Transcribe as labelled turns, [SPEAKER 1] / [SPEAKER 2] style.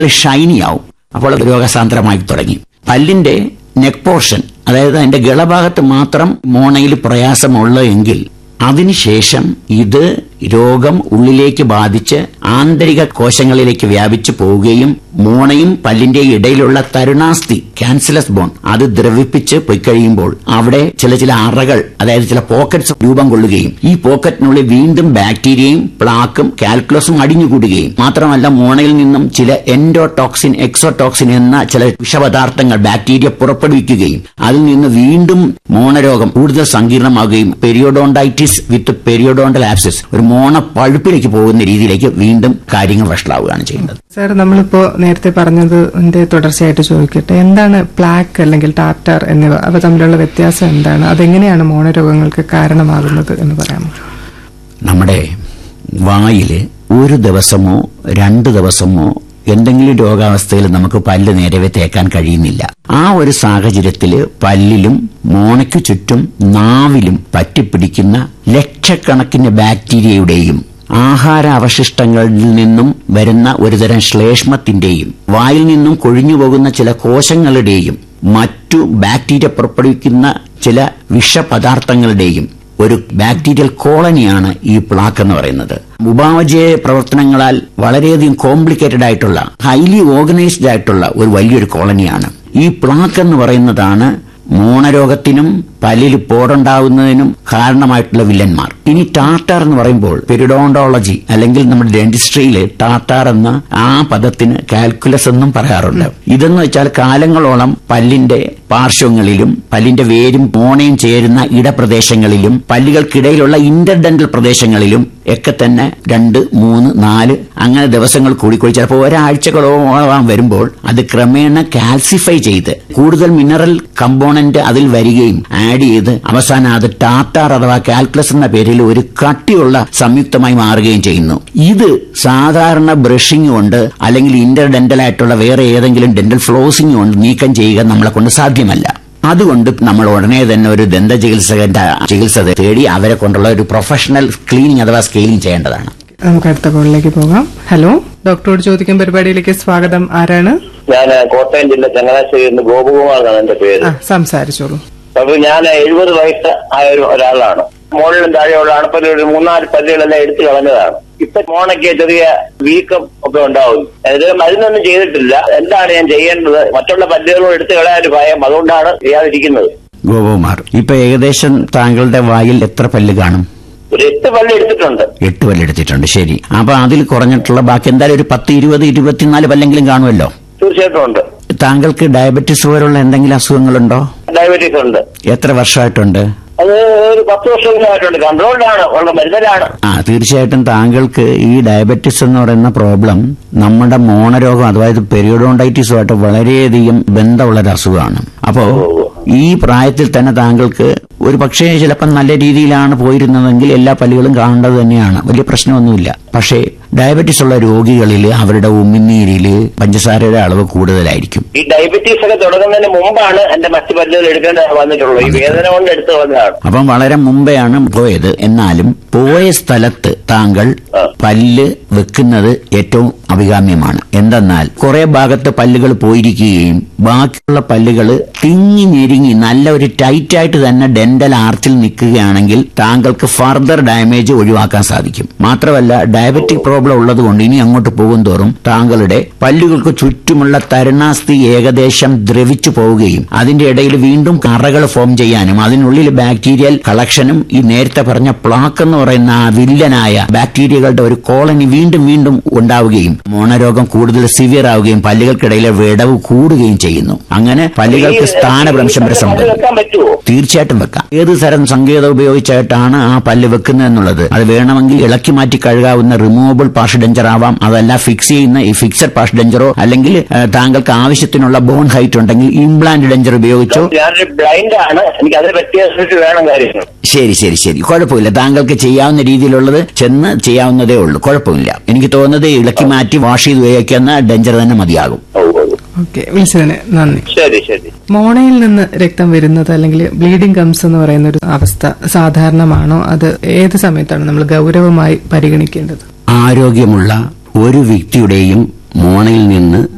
[SPEAKER 1] ഷൈനി ആവും. അപ്പോൾ രോഗസാന്ദ്രമായി തുടങ്ങി. പല്ലിന്റെ നെക്ക് പോർഷൻ, അതായത് അതിന്റെ ഗളഭാഗത്ത് മാത്രം മോണയിൽ പ്രയാസമുള്ള എങ്കിൽ അതിനുശേഷം ഇത് രോഗം ഉള്ളിലേക്ക് ബാധിച്ച് ആന്തരിക കോശങ്ങളിലേക്ക് വ്യാപിച്ചു പോവുകയും മോണയും പല്ലിന്റെ ഇടയിലുള്ള തരുണാസ്ഥി, ക്യാൻസലസ് ബോൺ, അത് ദ്രവിപ്പിച്ച് പൊയ്ക്കഴിയുമ്പോൾ അവിടെ ചില അറകൾ, അതായത് ചില പോക്കറ്റ്സ് രൂപം കൊള്ളുകയും ഈ പോക്കറ്റിനുള്ളിൽ വീണ്ടും ബാക്ടീരിയയും പ്ലാക്കും കാൽക്കുലസും അടിഞ്ഞുകൂടുകയും മാത്രമല്ല മോണയിൽ നിന്നും ചില എൻഡോടോക്സിൻ, എക്സോടോക്സിൻ എന്ന ചില വിഷപദാർത്ഥങ്ങൾ ബാക്ടീരിയ പുറപ്പെടുവിക്കുകയും അതിൽ നിന്ന് വീണ്ടും മോണരോഗം കൂടുതൽ സങ്കീർണമാകുകയും പെരിയോഡോണ്ടൈറ്റിസ് വിത്ത് പെരിയോഡോണ്ടൽ ആബ്സിസ്, ഒരു മോണ പഴുപ്പിലേക്ക് പോകുന്ന രീതിയിലേക്ക് വീണ്ടും കാര്യങ്ങൾ വഷളാവുകയാണ് ചെയ്യുന്നത്.
[SPEAKER 2] സാർ, നമ്മളിപ്പോ നേരത്തെ പറഞ്ഞതിന്റെ തുടർച്ചയായിട്ട് ചോദിക്കട്ടെ, എന്താണ് പ്ലാക്ക് അല്ലെങ്കിൽ ടാർട്ടാർ എന്നിവ, അവ തമ്മിലുള്ള വ്യത്യാസം എന്താണ്? അതെങ്ങനെയാണ് മോണരോഗങ്ങൾക്ക് കാരണമാകുന്നത് എന്ന് പറയാമോ?
[SPEAKER 1] നമ്മുടെ വായില് ഒരു ദിവസമോ 2 ദിവസമോ എന്തെങ്കിലും രോഗാവസ്ഥയിൽ നമുക്ക് പല്ല് നേരവേ തേക്കാൻ കഴിയുന്നില്ല. ആ ഒരു സാഹചര്യത്തിൽ പല്ലിലും മോണയ്ക്കു ചുറ്റും നാവിലും പറ്റിപ്പിടിക്കുന്ന ലക്ഷക്കണക്കിന് ബാക്ടീരിയയുടെയും ആഹാര അവശിഷ്ടങ്ങളിൽ നിന്നും വരുന്ന ഒരുതരം ശ്ലേഷ്മത്തിന്റെയും വായിൽ നിന്നും കൊഴിഞ്ഞുപോകുന്ന ചില കോശങ്ങളുടെയും മറ്റു ബാക്ടീരിയ പുറപ്പെടുവിക്കുന്ന ചില വിഷപദാർത്ഥങ്ങളുടെയും ഒരു ബാക്ടീരിയൽ കോളനിയാണ് ഈ പ്ലാക്ക് എന്ന് പറയുന്നത്. ഉപാപചയ പ്രവർത്തനങ്ങളാൽ വളരെയധികം കോംപ്ലിക്കേറ്റഡ് ആയിട്ടുള്ള, ഹൈലി ഓർഗനൈസ്ഡ് ആയിട്ടുള്ള ഒരു വലിയൊരു കോളനിയാണ്. ഈ പ്ലാക്ക് എന്ന് പറയുന്നതാണ് മോണരോഗത്തിനും പല്ലിൽ പോടുണ്ടാവുന്നതിനും കാരണമായിട്ടുള്ള വില്ലന്മാർ. ഇനി ടാർട്ടാർ എന്ന് പറയുമ്പോൾ പെരിഡോണ്ടോളജി അല്ലെങ്കിൽ നമ്മുടെ ഡെന്റിസ്ട്രിയിൽ ടാർട്ടാർ എന്ന ആ പദത്തിന് കാൽക്കുലസ് എന്നും പറയാറുണ്ട്. ഇതെന്ന് വെച്ചാൽ കാലങ്ങളോളം പല്ലിന്റെ പാർശ്വങ്ങളിലും പല്ലിന്റെ വേരും മോണയും ചേരുന്ന ഇടപ്രദേശങ്ങളിലും പല്ലുകൾക്കിടയിലുള്ള ഇന്റർഡെന്റൽ പ്രദേശങ്ങളിലും ഒക്കെ തന്നെ 2, 3, 4 അങ്ങനെ ദിവസങ്ങൾ കൂടിക്കൂടി ചിലപ്പോൾ ഒരാഴ്ചകളോളം വരുമ്പോൾ അത് ക്രമേണ കാൽസിഫൈ ചെയ്ത് കൂടുതൽ മിനറൽ കമ്പോണന്റ് അതിൽ വരികയും ആഡ് ചെയ്ത് അവസാനം അത് ടാർട്ടാർ അഥവാ കാൽക്കുലസ് എന്ന പേരിൽ ഒരു കട്ടിയുള്ള സംയുക്തമായി മാറുകയും ചെയ്യുന്നു. ഇത് സാധാരണ ബ്രഷിംഗ് കൊണ്ട് അല്ലെങ്കിൽ ഇന്റർഡെന്റൽ ആയിട്ടുള്ള വേറെ ഏതെങ്കിലും ഡെന്റൽ ഫ്ലോസിംഗ് കൊണ്ട് നീക്കം ചെയ്യുക നമ്മളെ കൊണ്ട് സാധ്യമല്ല. അതുകൊണ്ട് നമ്മൾ ഉടനെ തന്നെ ഒരു ദന്ത ചികിത്സകന്റെ ചികിത്സ തേടി അവരെ കൊണ്ടുള്ള ഒരു പ്രൊഫഷണൽ ക്ലീനിങ് അഥവാ സ്കെയിലിംഗ് ചെയ്യേണ്ടതാണ്.
[SPEAKER 2] നമുക്ക് അടുത്ത കോളിലേക്ക് പോകാം. ഹലോ, ഡോക്ടറോട് ചോദിക്കും പരിപാടിയിലേക്ക് സ്വാഗതം. ആരാണ്?
[SPEAKER 3] ഞാൻ കോട്ടയം ജില്ല ചങ്ങനാശ്ശേരിയിൽ നിന്ന് ഗോപകുമാർ എന്നാണ് എന്റെ പേര്.
[SPEAKER 2] സംസാരിച്ചോളൂ.
[SPEAKER 3] അപ്പൊ ഞാൻ 70 വയസ്സ് ആയ ഒരാളാണ്. മുകളിലും താഴെയുള്ള അണപ്പല്ലിൽ ഒരു 3-4 പല്ലുകളെല്ലാം എടുത്തു കളഞ്ഞതാണ്. ഇപ്പൊ മോണയ്ക്ക് ചെറിയ വീക്കം ഒക്കെ ഉണ്ടാവും. ഇത് മരുന്നൊന്നും ചെയ്തിട്ടില്ല. എന്താണ് ഞാൻ ചെയ്യേണ്ടത്? മറ്റുള്ള പല്ലുകളും എടുത്തു കളയാൻ ഒരു ഭയം, അതുകൊണ്ടാണ് ചെയ്യാതിരിക്കുന്നത്.
[SPEAKER 1] ഗോപകുമാർ, ഇപ്പൊ ഏകദേശം താങ്കളുടെ വായിൽ എത്ര പല്ല് കാണും?
[SPEAKER 3] ഒരു 8 പല്ല് എടുത്തിട്ടുണ്ട്.
[SPEAKER 1] 8 പല്ല് എടുത്തിട്ടുണ്ട്. ശരി. അപ്പൊ അതിൽ കുറഞ്ഞിട്ടുള്ള ബാക്കി എന്തായാലും ഒരു 10, 20, 24 പല്ലെങ്കിലും കാണുമല്ലോ?
[SPEAKER 3] തീർച്ചയായിട്ടും ഉണ്ട്.
[SPEAKER 1] താങ്കൾക്ക് ഡയബറ്റീസ് പോലുള്ള എന്തെങ്കിലും അസുഖങ്ങളുണ്ടോ?
[SPEAKER 3] ഡയബറ്റീസ് ഉണ്ട്.
[SPEAKER 1] എത്ര വർഷമായിട്ടുണ്ട്?
[SPEAKER 3] അത് ഒരു 10 വർഷങ്ങളായിട്ടുണ്ട്. കൺട്രോൾഡാണ്, ഉള്ള മരുന്നിലാണ്.
[SPEAKER 1] തീർച്ചയായിട്ടും താങ്കൾക്ക് ഈ ഡയബറ്റീസ് എന്ന് പറയുന്ന പ്രോബ്ലം നമ്മുടെ മോണരോഗം അതായത് പെരിയോഡോണ്ടൈറ്റിസുമായിട്ട് വളരെയധികം ബന്ധമുള്ളൊരു അസുഖമാണ്. അപ്പോ ഈ പ്രായത്തിൽ തന്നെ താങ്കൾക്ക് ഒരു പക്ഷേ ചിലപ്പോൾ നല്ല രീതിയിലാണ് പോയിരുന്നതെങ്കിൽ എല്ലാ പല്ലുകളും കാണേണ്ടത് തന്നെയാണ്, വലിയ പ്രശ്നമൊന്നുമില്ല. പക്ഷേ ഡയബറ്റീസ് ഉള്ള രോഗികളിൽ അവരുടെ ഉമിനീരില് പഞ്ചസാരയുടെ അളവ് കൂടുതലായിരിക്കും.
[SPEAKER 3] ഈ ഡയബറ്റീസ് ഒക്കെ തുടങ്ങുന്നതിന് മുമ്പാണ് എന്റെ മറ്റു പല്ലുകൾ എടുക്കേണ്ട വന്നിട്ടുള്ളത്. ഈ വേദന കൊണ്ട് എടുത്തു വന്നതാണ്.
[SPEAKER 1] അപ്പം വളരെ മുമ്പെയാണ് പോയത്. എന്നാലും പോയ സ്ഥലത്ത് താങ്കൾ പല്ല് വെക്കുന്നത് ഏറ്റവും അഭികാമ്യമാണ്. എന്തെന്നാൽ കുറെ ഭാഗത്ത് പല്ലുകൾ പോയിരിക്കുകയും ബാക്കിയുള്ള പല്ലുകൾ തിങ്ങി ഞെരുങ്ങി നല്ല ഒരു ടൈറ്റായിട്ട് തന്നെ ഡെന്റൽ ആർച്ചിൽ നിൽക്കുകയാണെങ്കിൽ താങ്കൾക്ക് ഫർദർ ഡാമേജ് ഒഴിവാക്കാൻ സാധിക്കും. മാത്രമല്ല ഡയബറ്റിക് പ്രോബ്ലം ഉള്ളതുകൊണ്ട് ഇനി അങ്ങോട്ട് പോകും തോറും താങ്കളുടെ പല്ലുകൾക്ക് ചുറ്റുമുള്ള തരുണാസ്ഥി ഏകദേശം ദ്രവിച്ചു പോവുകയും അതിന്റെ ഇടയിൽ വീണ്ടും കറകൾ ഫോം ചെയ്യാനും അതിനുള്ളിൽ ബാക്ടീരിയൽ കളക്ഷനും ഈ നേരത്തെ പറഞ്ഞ പ്ലാക്ക് എന്ന് പറയുന്ന ആ വില്ലനായ ബാക്ടീരിയകളുടെ ഒരു കോളനി വീണ്ടും വീണ്ടും ഉണ്ടാവുകയും മോണരോഗം കൂടുതൽ സിവിയർ ആവുകയും പല്ലുകൾക്കിടയിലെ വിടവ് കൂടുകയും ചെയ്യുന്നു. അങ്ങനെ പല്ലുകൾക്ക് സ്ഥാനഭ്രംശം വരെ സംഭവിക്കും. തീർച്ചയായിട്ടും വെക്കാം. ഏത് തരം സങ്കേതം ഉപയോഗിച്ചായിട്ടാണ് ആ പല്ല് വെക്കുന്നത് എന്നുള്ളത് അത് വേണമെങ്കിൽ ഇളക്കി മാറ്റി കഴുകാവുന്ന റിമൂവബിൾ പാഷ് ഡെഞ്ചർ ആവാം. അതല്ല ഫിക്സ് ചെയ്യുന്ന ഈ ഫിക്സഡ് പാഷ് ഡെഞ്ചറോ അല്ലെങ്കിൽ താങ്കൾക്ക് ആവശ്യത്തിനുള്ള ബോൺ ഹൈറ്റ് ഉണ്ടെങ്കിൽ ഇംപ്ലാന്റ് ഡെഞ്ചർ ഉപയോഗിച്ചോ.
[SPEAKER 3] ബ്ലൈൻഡ് ആണ്, എനിക്ക് അതിനെ പറ്റിയ വേണം കാര്യങ്ങൾ.
[SPEAKER 1] ശരി ശരി ശരി, കുഴപ്പമില്ല. താങ്കൾക്ക് ചെയ്യാവുന്ന രീതിയിലുള്ളത് ചെന്ന് ചെയ്യാവുന്നതേ ഉള്ളൂ, കുഴപ്പമില്ല. എനിക്ക് തോന്നുന്നത് ഇളക്കി മാറ്റി വാഷ് ചെയ്ത് ഉപയോഗിക്കുന്ന ഡെഞ്ചർ തന്നെ മതിയാകും.
[SPEAKER 2] ഓക്കെ, വിളിച്ചതിന് നന്ദി.
[SPEAKER 3] ശരി ശരി.
[SPEAKER 2] മോണയിൽ നിന്ന് രക്തം വരുന്നത് അല്ലെങ്കിൽ ബ്ലീഡിംഗ് ഗംസ് എന്ന് പറയുന്ന ഒരു അവസ്ഥ സാധാരണമാണോ? അത് ഏത് സമയത്താണ് നമ്മൾ ഗൗരവമായി പരിഗണിക്കേണ്ടത്?
[SPEAKER 1] ആരോഗ്യമുള്ള ഒരു വ്യക്തിയുടെയും മോണയിൽ നിന്ന്